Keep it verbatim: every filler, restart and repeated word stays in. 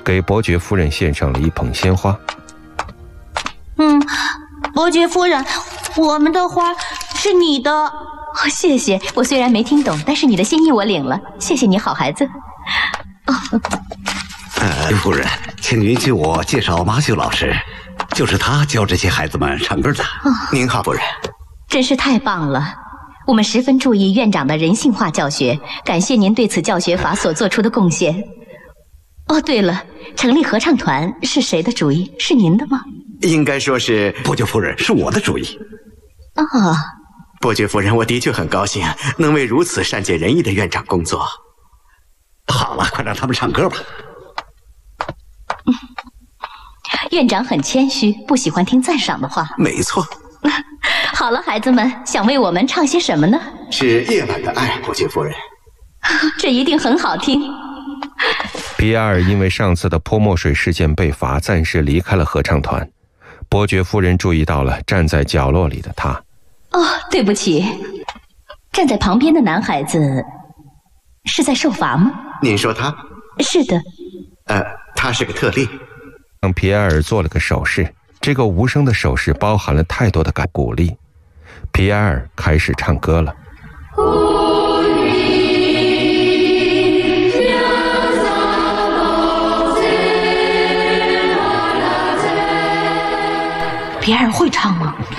给伯爵夫人献上了一捧鲜花。 嗯，伯爵夫人，我们的花是你的。哦， 谢谢，我虽然没听懂，但是你的心意我领了。谢谢你，好孩子。哦， 呃，夫人，请允许我介绍马修老师，就是他教这些孩子们唱歌的。 哦， 您好，夫人。 真是太棒了。我们十分注意院长的人性化教学，感谢您对此教学法所做出的贡献。哦，对了，成立合唱团是谁的主意？是您的吗？ 应该说是伯爵夫人，是我的主意。 哦， 伯爵夫人，我的确很高兴能为如此善解人意的院长工作。 好了，快让他们唱歌吧。 嗯，院长很谦虚，不喜欢听赞赏的话。 没错。 好了，孩子们，想为我们唱些什么呢？ 是夜晚的爱，伯爵夫人。 这一定很好听。 皮埃尔因为上次的泼墨水事件被罚，暂时离开了合唱团。伯爵夫人注意到了站在角落里的他。 哦，对不起，站在旁边的男孩子是在受罚吗？ 您说他？ 是的。 呃，他是个特例。 让皮埃尔做了个手势，这个无声的手势包含了太多的感鼓励。皮埃尔开始唱歌了。 皮埃尔会唱吗？